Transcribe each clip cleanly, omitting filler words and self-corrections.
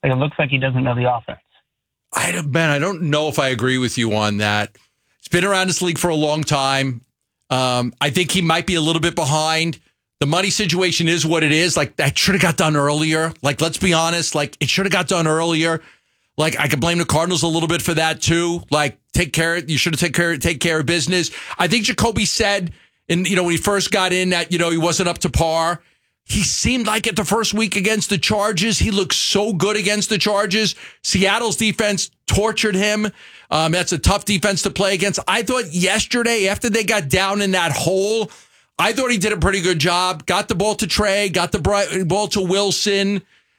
Like, it looks like he doesn't know the offense. Ben, I don't know if I agree with you on that. He's been around this league for a long time. I think he might be a little bit behind. The money situation is what it is. Like, that should have got done earlier. Like, let's be honest. Like, it should have got done earlier. Like, I could blame the Cardinals a little bit for that too. Like, you should have take care of business. I think Jacoby said, when he first got in that, he wasn't up to par. He seemed like it the first week against the Chargers. He looked so good against the Chargers. Seattle's defense tortured him. That's a tough defense to play against. I thought yesterday, after they got down in that hole, I thought he did a pretty good job. Got the ball to Trey, got the ball to Wilson.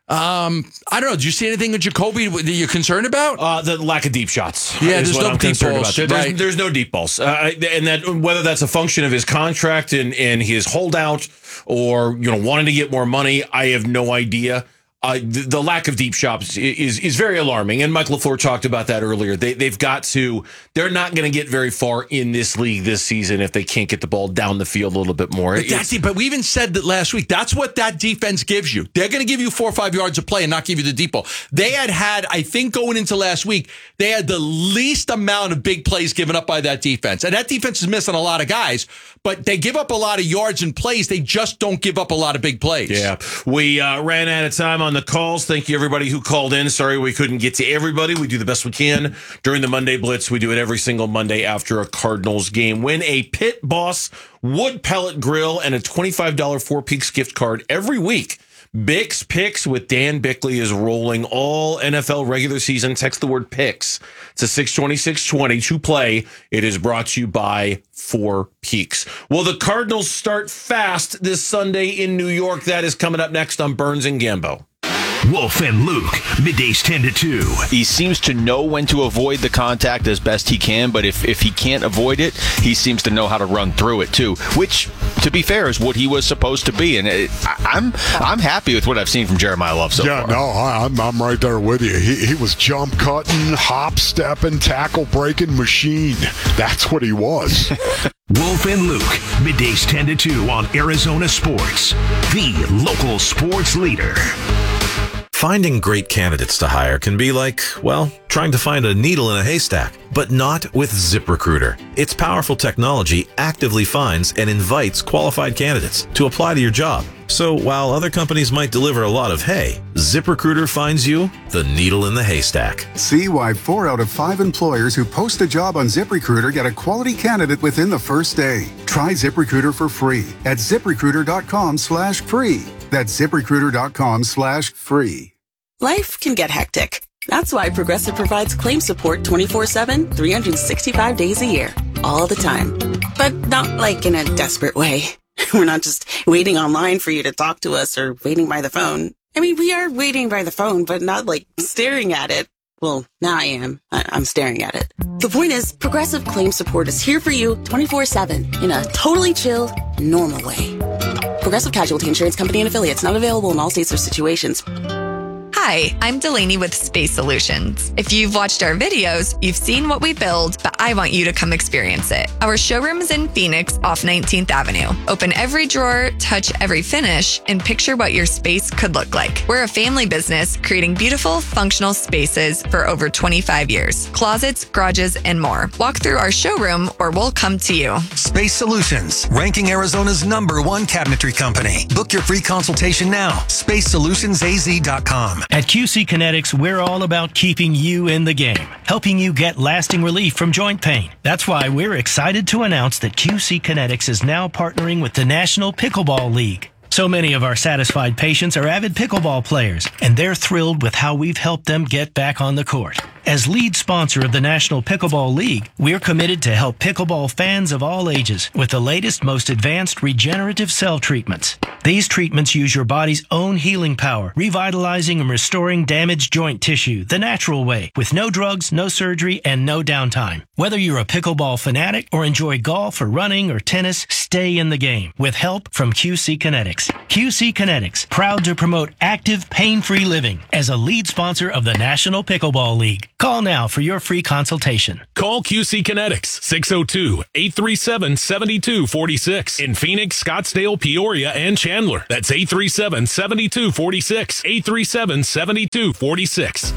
I don't know. Did you see anything with Jacoby that you're concerned about? The lack of deep shots. Yeah, there's no deep balls. There's no deep balls. And that whether that's a function of his contract and his holdout or wanting to get more money, I have no idea. The lack of deep shots is very alarming, and Mike LaFleur talked about that earlier. They're not going to get very far in this league this season if they can't get the ball down the field a little bit more. But we even said that last week. That's what that defense gives you. They're going to give you 4 or 5 yards of play and not give you the deep ball. They had, I think, going into last week, they had the least amount of big plays given up by that defense, and that defense is missing a lot of guys. But they give up a lot of yards and plays. They just don't give up a lot of big plays. Yeah, we ran out of time on the calls. Thank you, everybody who called in. Sorry we couldn't get to everybody. We do the best we can during the Monday Blitz. We do it every single Monday after a Cardinals game. Win a Pit Boss wood pellet grill and a $25 Four Peaks gift card every week. Bix Picks with Dan Bickley is rolling all NFL regular season. Text the word Picks to 620-620 to play. It is brought to you by Four Peaks. Well, the Cardinals start fast this Sunday in New York. That is coming up next on Burns and Gambo. Wolf and Luke, middays 10 to 2. He seems to know when to avoid the contact as best he can, but if he can't avoid it, he seems to know how to run through it too, which, to be fair, is what he was supposed to be. And I'm happy with what I've seen from Jeremiah Love so far. Yeah, no, I'm right there with you. He was jump cutting, hop stepping, tackle breaking machine. That's what he was. Wolf and Luke, middays 10 to 2 on Arizona Sports, the local sports leader. Finding great candidates to hire can be like, well, trying to find a needle in a haystack, but not with ZipRecruiter. Its powerful technology actively finds and invites qualified candidates to apply to your job. So while other companies might deliver a lot of hay, ZipRecruiter finds you the needle in the haystack. See why 4 out of 5 employers who post a job on ZipRecruiter get a quality candidate within the first day. Try ZipRecruiter for free at ZipRecruiter.com/free. That's ZipRecruiter.com/free. Life can get hectic. That's why Progressive provides claim support 24/7, 365 days a year, all the time. But not like in a desperate way. We're not just waiting online for you to talk to us or waiting by the phone. I mean, we are waiting by the phone, but not like staring at it. Well, now I am. I'm staring at it. The point is, Progressive Claim Support is here for you 24/7 in a totally chill, normal way. Progressive Casualty Insurance Company and Affiliates, not available in all states or situations. Hi, I'm Delaney with Space Solutions. If you've watched our videos, you've seen what we build, but I want you to come experience it. Our showroom is in Phoenix off 19th Avenue. Open every drawer, touch every finish, and picture what your space could look like. We're a family business creating beautiful, functional spaces for over 25 years. Closets, garages, and more. Walk through our showroom or we'll come to you. Space Solutions, ranking Arizona's #1 cabinetry company. Book your free consultation now. SpaceSolutionsAZ.com. At QC Kinetics, we're all about keeping you in the game, helping you get lasting relief from joint pain. That's why we're excited to announce that QC Kinetics is now partnering with the National Pickleball League. So many of our satisfied patients are avid pickleball players, and they're thrilled with how we've helped them get back on the court. As lead sponsor of the National Pickleball League, we're committed to help pickleball fans of all ages with the latest, most advanced regenerative cell treatments. These treatments use your body's own healing power, revitalizing and restoring damaged joint tissue the natural way, with no drugs, no surgery, and no downtime. Whether you're a pickleball fanatic or enjoy golf or running or tennis, stay in the game with help from QC Kinetics. QC Kinetics, proud to promote active, pain-free living as a lead sponsor of the National Pickleball League. Call now for your free consultation. Call QC Kinetics 602-837-7246 in Phoenix, Scottsdale, Peoria, and Chandler. That's 837-7246. 837-7246.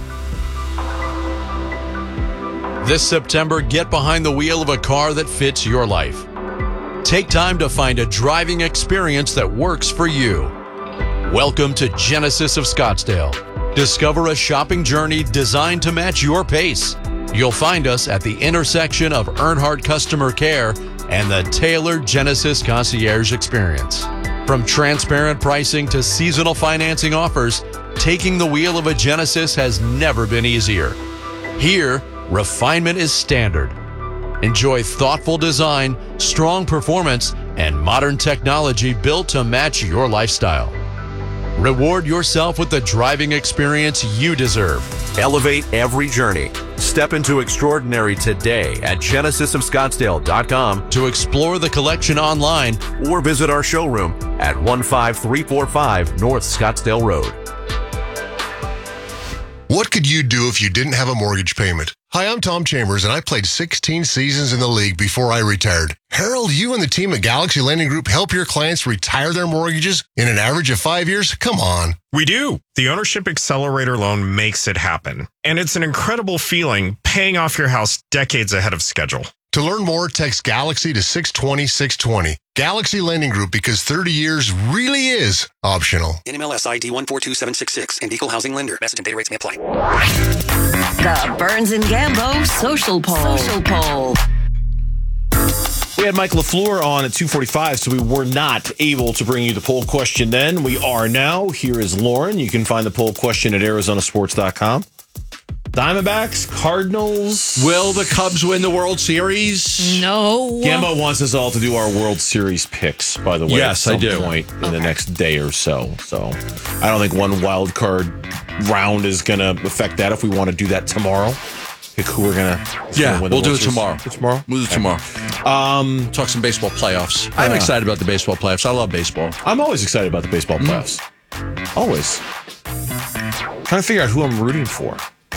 This September, get behind the wheel of a car that fits your life. Take time to find a driving experience that works for you. Welcome to Genesis of Scottsdale. Discover a shopping journey designed to match your pace. You'll find us at the intersection of Earnhardt Customer Care and the tailored Genesis Concierge Experience. From transparent pricing to seasonal financing offers, taking the wheel of a Genesis has never been easier. Here, refinement is standard. Enjoy thoughtful design, strong performance, and modern technology built to match your lifestyle. Reward yourself with the driving experience you deserve. Elevate every journey. Step into extraordinary today at genesisofscottsdale.com to explore the collection online or visit our showroom at 15345 North Scottsdale Road. What could you do if you didn't have a mortgage payment? Hi, I'm Tom Chambers, and I played 16 seasons in the league before I retired. Harold, you and the team at Galaxy Lending Group help your clients retire their mortgages in an average of 5 years? Come on. We do. The Ownership Accelerator loan makes it happen. And it's an incredible feeling paying off your house decades ahead of schedule. To learn more, text Galaxy to 620-620. Galaxy Lending Group, because 30 years really is optional. NMLS ID 142766 and Equal Housing Lender. Message and data rates may apply. The Burns and Gambo Social Poll. We had Mike LaFleur on at 2:45, so we were not able to bring you the poll question then. We are now. Here is Lauren. You can find the poll question at arizonasports.com. Diamondbacks, Cardinals. Will the Cubs win the World Series? No. Gambo wants us all to do our World Series picks, by the way. Yes, at I do. some point in the next day or so. So I don't think one wild card round is going to affect that if we want to do that tomorrow. Pick who we're going to Yeah, we'll do it tomorrow. Tomorrow? We'll do it tomorrow. Talk some baseball playoffs. I'm excited about the baseball playoffs. I love baseball. I'm always excited about the baseball playoffs. Always. Trying to figure out who I'm rooting for.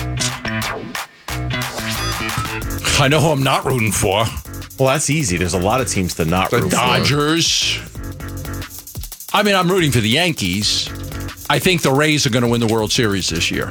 I know who I'm not rooting for. Well, that's easy. There's a lot of teams to not root for. The Dodgers. I mean, I'm rooting for the Yankees. I think the Rays are going to win the World Series this year.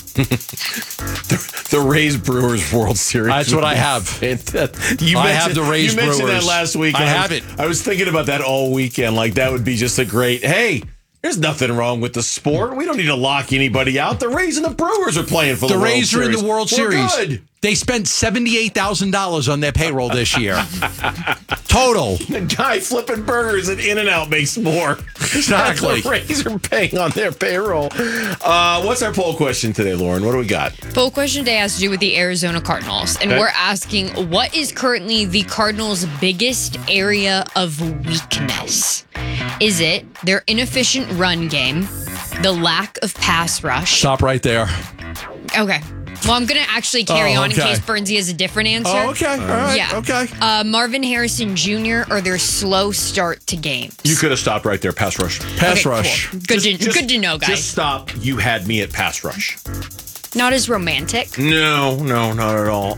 The Rays Brewers World Series. That's what I have. I have the Rays You mentioned Brewers. that last week. I have it. I was thinking about that all weekend. Like, that would be just a great, hey, there's nothing wrong with the sport. We don't need to lock anybody out. The Rays and the Brewers are playing for the World Series. The Rays are in the World Series. Good. They spent $78,000 on their payroll this year. Total. The guy flipping burgers at In-N-Out makes more. Exactly. The Rays are paying on their payroll. What's our poll question today, Lauren? What do we got? Poll question today has to do with the Arizona Cardinals. And we're asking, what is currently the Cardinals' biggest area of weakness? Is it their inefficient run game, the lack of pass rush? Stop right there. Okay. Well, I'm going to actually carry on in case Burnsy has a different answer. Oh, okay. All right. Yeah. Okay. Marvin Harrison Jr. or their slow start to games? You could have stopped right there. Pass rush. Pass rush. Cool. Good to know, guys. Just stop. You had me at pass rush. Not as romantic. No, not at all.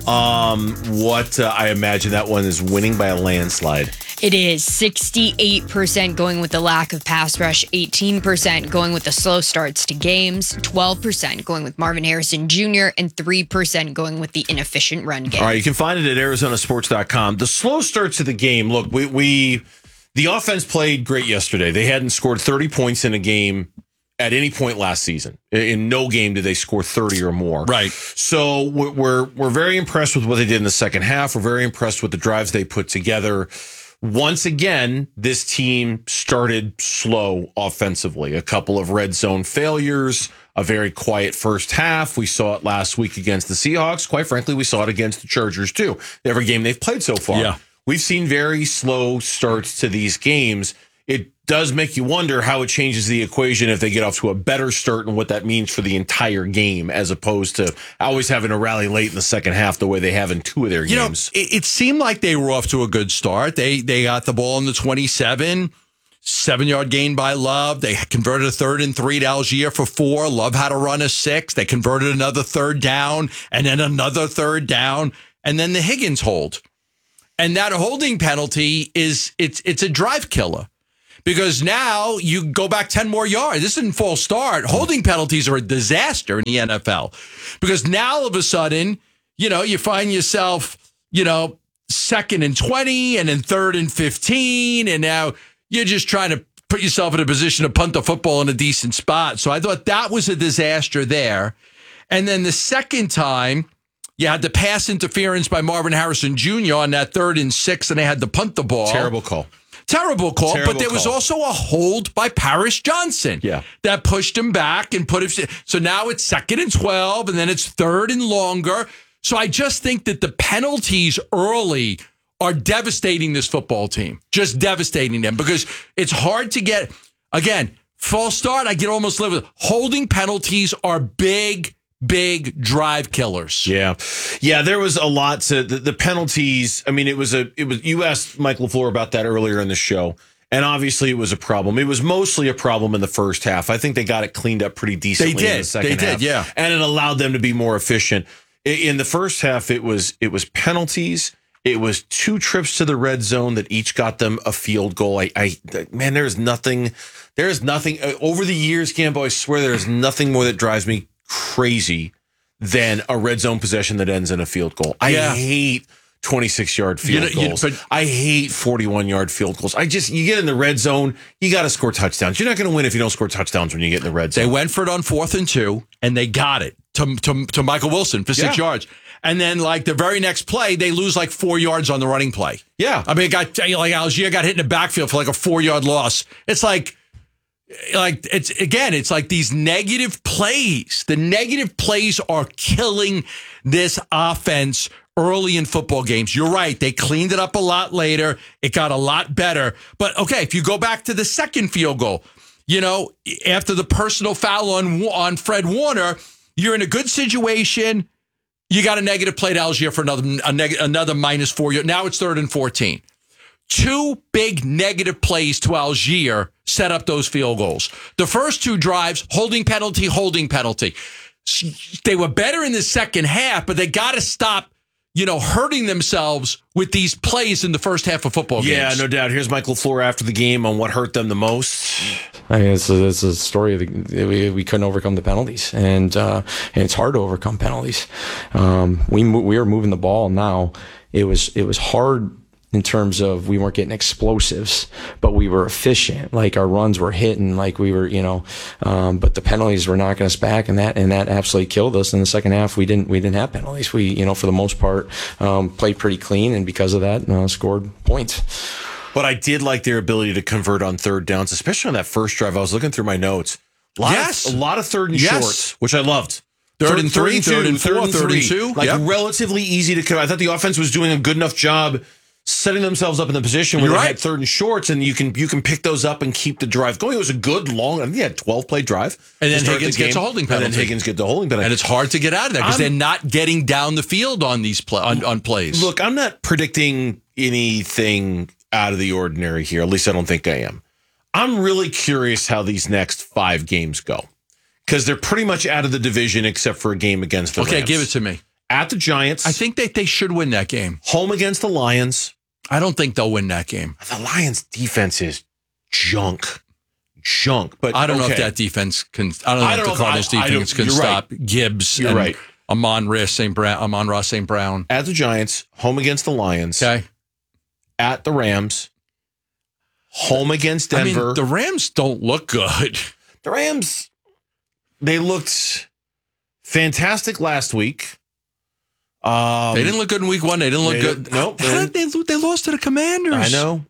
I imagine that one is winning by a landslide. It is 68% going with the lack of pass rush, 18% going with the slow starts to games, 12% going with Marvin Harrison Jr., and 3% going with the inefficient run game. All right, you can find it at arizonasports.com. The slow starts to the game. Look, the offense played great yesterday. They hadn't scored 30 points in a game at any point last season. In no game did they score 30 or more. Right. So we're very impressed with what they did in the second half. We're very impressed with the drives they put together. Once again, this team started slow offensively. A couple of red zone failures, a very quiet first half. We saw it last week against the Seahawks. Quite frankly, we saw it against the Chargers too. Every game they've played so far. Yeah. We've seen very slow starts to these games. It does make you wonder how it changes the equation if they get off to a better start and what that means for the entire game, as opposed to always having to rally late in the second half the way they have in two of their games. It seemed like they were off to a good start. They got the ball in the 27. 7-yard gain by Love. They converted a 3rd and 3 to Algier for 4. Love had to run a 6. They converted another 3rd down and then another 3rd down. And then the Higgins hold. And that holding penalty it's a drive killer. Because now you go back 10 more yards. This isn't false start. Holding penalties are a disaster in the NFL. Because now all of a sudden, you find yourself, 2nd and 20 and then 3rd and 15. And now you're just trying to put yourself in a position to punt the football in a decent spot. So I thought that was a disaster there. And then the second time, you had the pass interference by Marvin Harrison Jr. on that 3rd and 6, and they had to punt the ball. Terrible call. But there was also a hold by Paris Johnson that pushed him back and put him. So now it's 2nd and 12, and then it's 3rd and longer. So I just think that the penalties early are devastating this football team, just devastating them, because it's hard to get, again, false start, I can almost live with it. Holding penalties are big drive killers. Yeah, there was a lot to the penalties. I mean, it was you asked Mike LaFleur about that earlier in the show, and obviously it was a problem. It was mostly a problem in the first half. I think they got it cleaned up pretty decently in the second half. Yeah. And it allowed them to be more efficient. In the first half, it was penalties. It was 2 trips to the red zone that each got them a field goal. Man, there's nothing over the years, Gambo, I swear there's nothing more that drives me crazy than a red zone possession that ends in a field goal. I hate 26-yard field goals. But I hate 41-yard field goals. You get in the red zone, you got to score touchdowns. You're not going to win if you don't score touchdowns when you get in the red zone. They went for it on 4th and 2, and they got it to Michael Wilson for 6 yards. And then, the very next play, they lose 4 yards on the running play. Yeah. I mean, Algier got hit in the backfield for a 4-yard loss. It's it's like these negative plays. The negative plays are killing this offense early in football games. You're right. They cleaned it up a lot later. It got a lot better. But, okay, if you go back to the second field goal, after the personal foul on Fred Warner, you're in a good situation. You got a negative play to Algier for another -4 yards. Now it's 3rd and 14. 2 big negative plays to Algier set up those field goals. The first 2 drives, holding penalty. They were better in the second half, but they got to stop, hurting themselves with these plays in the first half of football games. Yeah, no doubt. Here's Mike LaFleur after the game on what hurt them the most. I mean, it's a story of we couldn't overcome the penalties, and it's hard to overcome penalties. We were moving the ball now. It was hard in terms of we weren't getting explosives, but we were efficient. Our runs were hitting, we were, but the penalties were knocking us back, and that absolutely killed us. In the second half, we didn't have penalties. We, for the most part, played pretty clean, and because of that, scored points. But I did like their ability to convert on 3rd downs, especially on that first drive. I was looking through my notes. A lot of 3rd and shorts, which I loved. 3rd and 3, 3rd and 4, 3rd and 2. Relatively easy to. I thought the offense was doing a good enough job setting themselves up in the position where they had 3rd and shorts, and you can pick those up and keep the drive going. It was a good long. I think they had 12-play drive, and then Higgins gets a holding penalty. And it's hard to get out of there because they're not getting down the field on these on plays. Look, I'm not predicting anything out of the ordinary here. At least I don't think I am. I'm really curious how these next 5 games go, because they're pretty much out of the division except for a game against the Rams. Okay, give it to me. At the Giants. I think they should win that game. Home against the Lions. I don't think they'll win that game. The Lions' defense is junk. But I don't know if that defense can. I don't know if the Cardinals' defense can stop Gibbs. You're right. Amon-Ra St. Brown. At the Giants, home against the Lions. Okay. At the Rams, home against Denver. I mean, the Rams don't look good. The Rams, they looked fantastic last week. They didn't look good in week 1. They didn't look good. Nope. They lost to the Commanders. I know.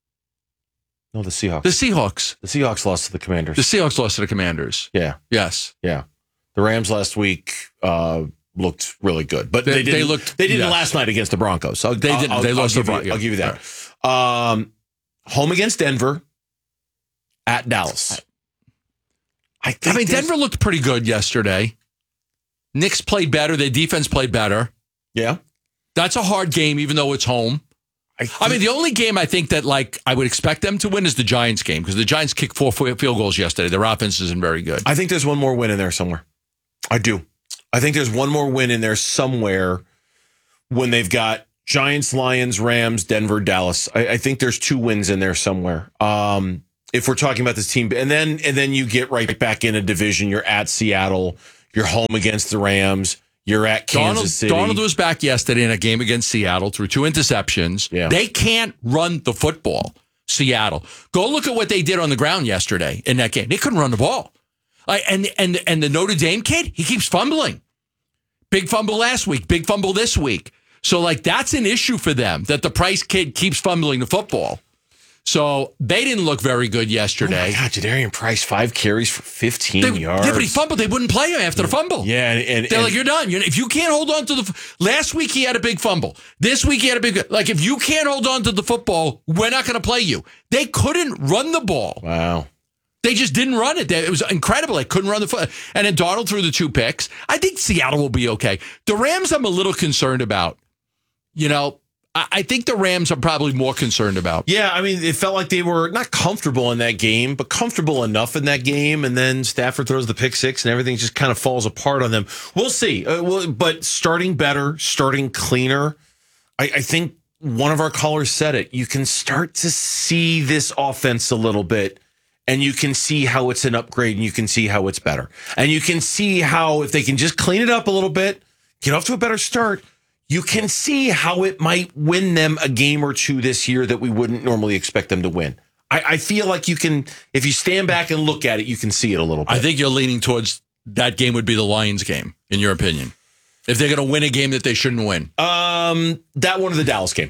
No, the Seahawks. The Seahawks lost to the Commanders. The Seahawks lost to the Commanders. Yeah. Yes. Yeah. The Rams last week looked really good, but they didn't last night against the Broncos. So they didn't. They lost the Broncos. I'll give you that. Right. Home against Denver. At Dallas. I mean, Denver looked pretty good yesterday. Knicks played better. Their defense played better. Yeah. That's a hard game, even though it's home. I mean, the only game I think that I would expect them to win is the Giants game because the Giants kicked 4 field goals yesterday. Their offense isn't very good. I think there's one more win in there somewhere. I do. I think there's one more win in there somewhere when they've got Giants, Lions, Rams, Denver, Dallas. I think there's 2 wins in there somewhere. If we're talking about this team, and then you get right back in a division. You're at Seattle. You're home against the Rams. You're at Kansas City. Donald was back yesterday in a game against Seattle through 2 interceptions. Yeah. They can't run the football, Seattle. Go look at what they did on the ground yesterday in that game. They couldn't run the ball. And the Notre Dame kid, he keeps fumbling. Big fumble last week, big fumble this week. So, that's an issue for them, that the Price kid keeps fumbling the football. So, they didn't look very good yesterday. Oh, my God, Jadarian Price, 5 carries for 15 yards. Yeah, but he fumbled. They wouldn't play him after the fumble. Yeah, and they're like, you're done. If you can't hold on to the... Last week, he had a big fumble. This week, he had a big... if you can't hold on to the football, we're not going to play you. They couldn't run the ball. Wow. They just didn't run it. It was incredible. They couldn't run the foot. And then Darnold threw the 2 picks. I think Seattle will be okay. The Rams, I'm a little concerned about. I think the Rams I'm probably more concerned about. Yeah, I mean, it felt like they were not comfortable in that game, but comfortable enough in that game. And then Stafford throws the pick 6 and everything just kind of falls apart on them. We'll see. But starting better, starting cleaner. I think one of our callers said it. You can start to see this offense a little bit. And you can see how it's an upgrade, and you can see how it's better. And you can see how if they can just clean it up a little bit, get off to a better start, you can see how it might win them a game or 2 this year that we wouldn't normally expect them to win. I feel like you can, if you stand back and look at it, you can see it a little bit. I think you're leaning towards that game would be the Lions game, in your opinion. If they're going to win a game that they shouldn't win. That one or the Dallas game.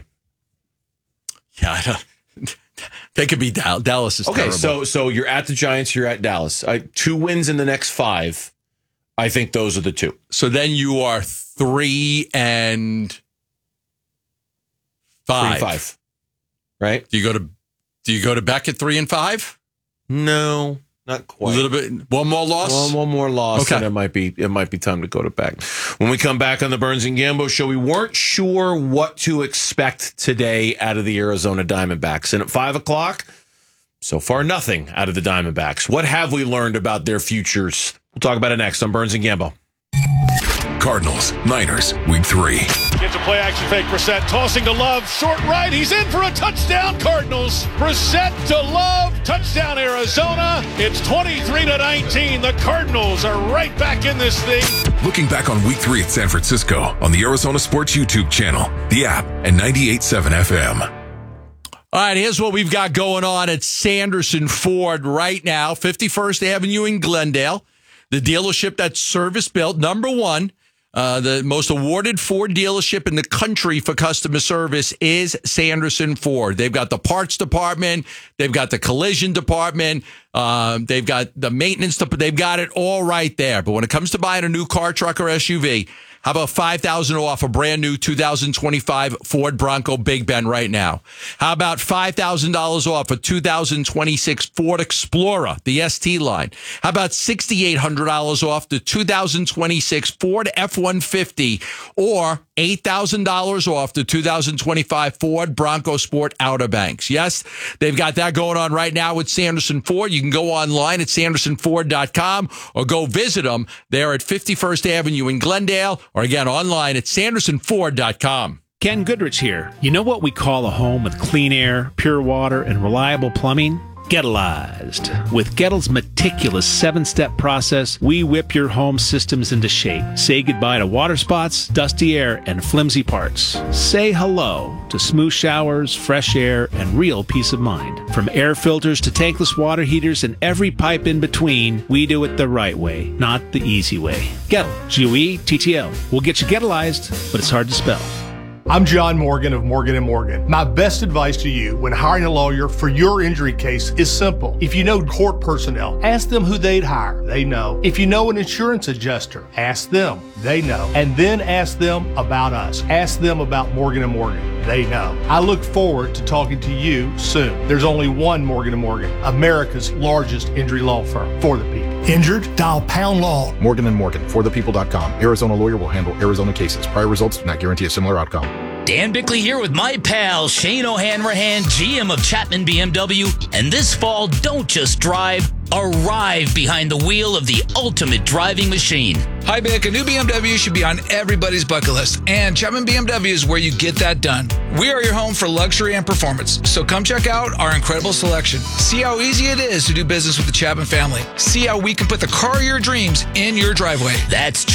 Yeah, I don't... They could be Dallas is okay. Terrible. So you're at the Giants. You're at Dallas. 2 wins in the next 5. I think those are the 2. So then you are 3 and 5. 3 and 5. Right? Do you go to Beck at 3 and 5? No, not quite. A little bit. One more loss. One more loss. Okay. And it might be time to go to Beck. When we come back on the Burns and Gambo show, we weren't sure what to expect today out of the Arizona Diamondbacks, and at 5:00. So far, nothing out of the Diamondbacks. What have we learned about their futures? We'll talk about it next on Burns and Gambo. Cardinals, Niners, Week 3. Gets a play action fake. Brissett tossing to Love. Short right. He's in for a touchdown, Cardinals. Brissett to Love. Touchdown, Arizona. It's 23-19. The Cardinals are right back in this thing. Looking back on Week 3 at San Francisco on the Arizona Sports YouTube channel, the app, and 98.7 FM. All right, here's what we've got going on at Sanderson Ford right now, 51st Avenue in Glendale. The dealership that's service-built, number 1. The most awarded Ford dealership in the country for customer service is Sanderson Ford. They've got the parts department. They've got the collision department. They've got the maintenance. They've got it all right there. But when it comes to buying a new car, truck, or SUV, how about $5,000 off a brand new 2025 Ford Bronco Big Bend right now? How about $5,000 off a 2026 Ford Explorer, the ST line? How about $6,800 off the 2026 Ford F-150 or $8,000 off the 2025 Ford Bronco Sport Outer Banks? Yes, they've got that going on right now with Sanderson Ford. You can go online at sandersonford.com or go visit them there at 51st Avenue in Glendale, or again online at sandersonford.com. Ken Goodrich here. You know what we call a home with clean air, pure water, and reliable plumbing? Gettleized. With Gettle's meticulous 7-step process, we whip your home systems into shape. Say goodbye to water spots, dusty air, and flimsy parts. Say hello to smooth showers, fresh air, and real peace of mind. From air filters to tankless water heaters and every pipe in between, we do it the right way, not the easy way. Gettle. G-O-E-T-T-L. We'll get you Gettleized, but it's hard to spell. I'm John Morgan of Morgan & Morgan. My best advice to you when hiring a lawyer for your injury case is simple. If you know court personnel, ask them who they'd hire. They know. If you know an insurance adjuster, ask them. They know. And then ask them about us. Ask them about Morgan & Morgan. They know. I look forward to talking to you soon. There's only one Morgan & Morgan, America's largest injury law firm for the people. Injured? Dial Pound Law. Morgan & Morgan, forthepeople.com. Arizona lawyer will handle Arizona cases. Prior results do not guarantee a similar outcome. Dan Bickley here with my pal Shane O'Hanrahan, GM of Chapman BMW. And this fall, don't just drive, arrive behind the wheel of the ultimate driving machine. Hi, Bick. A new BMW should be on everybody's bucket list, and Chapman BMW is where you get that done. We are your home for luxury and performance, so come check out our incredible selection. See how easy it is to do business with the Chapman family. See how we can put the car of your dreams in your driveway. That's